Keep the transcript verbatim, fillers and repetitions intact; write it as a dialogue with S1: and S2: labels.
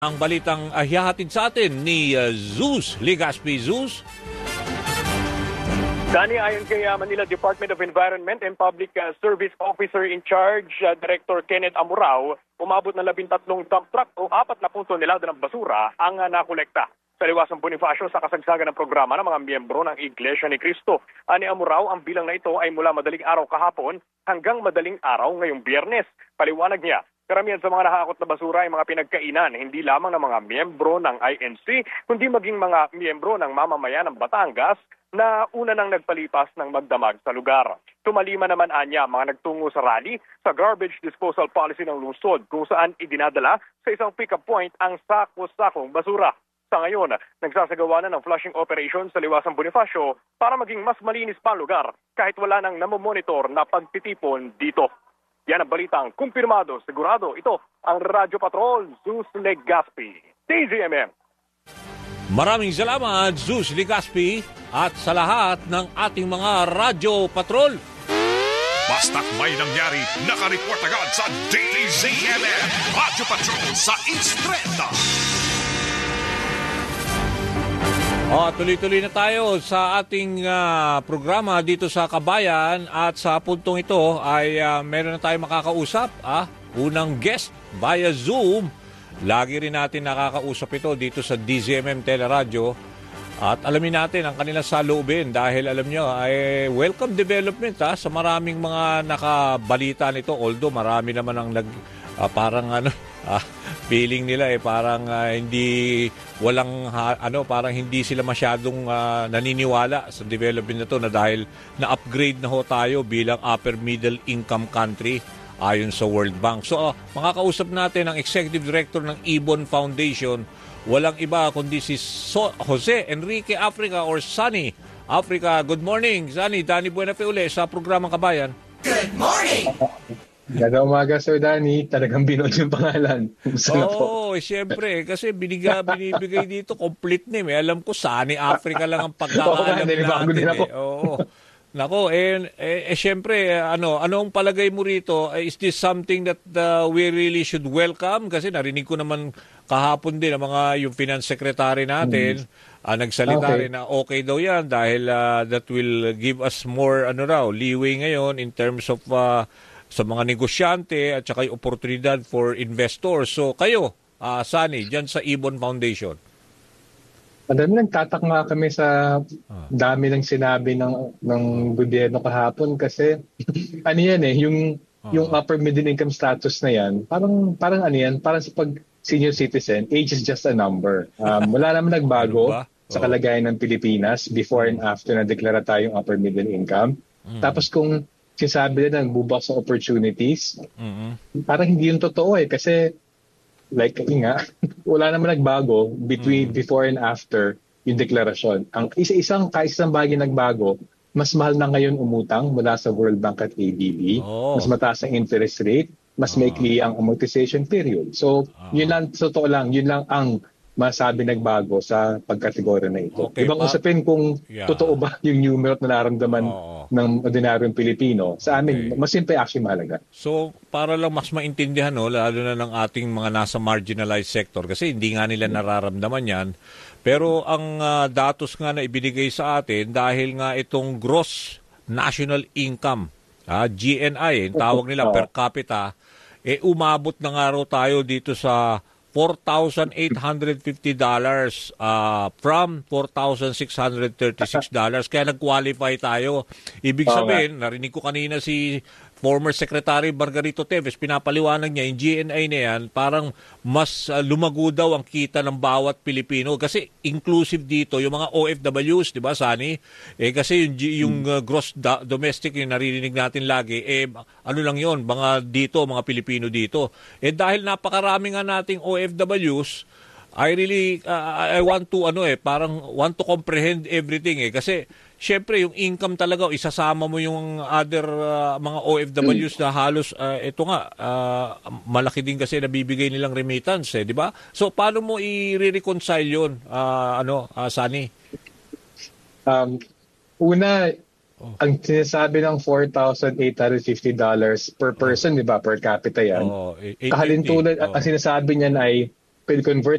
S1: Ang balitang uh, hihahatid sa atin ni uh, Zeus Legaspi. Zeus?
S2: Dani, ayon kay uh, Manila Department of Environment and Public uh, Service Officer in Charge, uh, Director Kenneth Amurao, umabot na labintatlong dump truck o apat na punto tonelada ng basura ang uh, nakolekta sa Liwasang Bonifacio sa kasagsagan ng programa ng mga miyembro ng Iglesia ni Cristo. Ani Amurao, ang bilang na ito ay mula madaling araw kahapon hanggang madaling araw ngayong Biyernes. Paliwanag niya, karamihan sa mga nakakot na basura ay mga pinagkainan, hindi lamang ng mga miyembro ng I N C, kundi maging mga miyembro ng mamamayan ng Batangas na una nang nagpalipas ng magdamag sa lugar. Tumalima naman anya mga nagtungo sa rally sa garbage disposal policy ng lungsod kung saan idinadala sa isang pick-up point ang sako-sakong basura. Sa ngayon, nagsasagawa na ng flushing operation sa Liwasang Bonifacio para maging mas malinis pa ang lugar kahit wala nang namomonitor na pagtitipon dito. Yan ang balitang kumpirmado, sigurado. Ito ang Radyo Patrol, Zeus Legaspi, T Z M M.
S1: Maraming salamat, Zeus Legaspi, at sa lahat ng ating mga Radyo Patrol.
S3: Basta't may nangyari, nakareport agad sa D Z M M, Radyo Patrol sa Instreta.
S1: Oh, tuloy-tuloy na tayo sa ating uh, programa dito sa Kabayan at sa puntong ito ay uh, meron na tayong makakausap. Ah? Unang guest via Zoom. Lagi rin natin nakakausap ito dito sa D Z M M Teleradyo. At alamin natin ang kanilang saloobin dahil alam nyo ay welcome development ha, sa maraming mga nakabalita nito. Although marami naman ang nag, uh, parang ano... Ah, feeling nila eh parang uh, hindi walang ha, ano parang hindi sila masyadong uh, naniniwala sa development na to na dahil na-upgrade na ho tayo bilang upper middle income country ayon sa World Bank. So uh, makakausap natin ang Executive Director ng Ibon Foundation, walang iba kundi si so- Jose Enrique Africa or Sunny Africa. Good morning, Sunny. Danny Buenafe uli sa programang Kabayan.
S4: Good morning!
S5: Ganda umaga, Sir Danny. Talagang binod yung pangalan.
S1: Oo, oh, eh, siyempre. Kasi biniga, binibigay dito complete name. Eh. Alam ko, Sunny Africa lang ang pagkakaalam natin. Eh. Oo. Nako, eh, eh, eh siyempre, ano, ano ang palagay mo rito? Is this something that uh, we really should welcome? Kasi narinig ko naman kahapon din ang mga yung finance secretary natin, mm. uh, nagsalita okay. rin na okay daw yan dahil uh, that will give us more ano raw, leeway ngayon in terms of uh, sa mga negosyante at saka yung oportunidad for investors. So kayo, uh, Sunny, dyan sa Ibon Foundation.
S5: Alam mo, nagtatak nga kami sa dami ng sinabi ng ng gobyerno kahapon kasi ano yan eh, yung uh-huh. yung upper middle income status na yan, parang parang ano yan, parang sa pag senior citizen, age is just a number. Um, wala naman nagbago ano sa kalagayan ng Pilipinas before and after na deklara tayong upper middle income. Uh-huh. Tapos kung sinasabi na nagbubukas sa opportunities, uh-huh. parang hindi yung totoo eh kasi like nga, wala naman nagbago between mm. before and after yung deklarasyon. Ang isa-isang kaisang bagay nagbago, mas mahal na ngayon umutang mula sa World Bank at A D B, oh. mas mataas ang interest rate, mas oh. maikli ang amortization period. So, oh. yun lang, totoo lang, yun lang ang masabi nagbago sa pagkategorya na ito. Okay, ibang usapin kung yeah. totoo ba yung numero na nararamdaman oh. ng ordinaryong Pilipino. Sa amin, okay. mas simple actually mahalaga.
S1: So, para lang mas maintindihan, no, lalo na ng ating mga nasa marginalized sector, kasi hindi nga nila nararamdaman yan. Pero ang uh, datos nga na ibinigay sa atin, dahil nga itong gross national income, ah, G N I, eh, tawag nila per capita, eh umabot na nga raw tayo dito sa four thousand eight hundred fifty dollars uh, from four thousand six hundred thirty-six dollars. Kaya nag-qualify tayo. Ibig sabihin, narinig ko kanina si former Secretary Margarito Teves, pinapaliwanag niya, yung G N I na yan, parang mas uh, lumago daw ang kita ng bawat Pilipino. Kasi inclusive dito, yung mga O F Ws, di ba, Sunny? Eh, kasi yung, yung uh, gross da- domestic, yung naririnig natin lagi, eh, ano lang yon mga dito, mga Pilipino dito. Eh, dahil napakarami nga nating O F Ws, I really, uh, I want to, ano eh, parang want to comprehend everything eh. Kasi, syempre, yung income talaga, isasama mo yung other uh, mga O F Ws na halos, uh, ito nga, uh, malaki din kasi nabibigay nilang remittance, eh, di ba? So, paano mo i-reconcile yun, uh, ano, uh, Sunny?
S5: Um, una, oh. ang sinasabi ng four thousand eight hundred fifty dollars per person, oh. di ba, per capita yan. Oh, Kahalintulad, oh. ang sinasabi niyan ay, pwede convert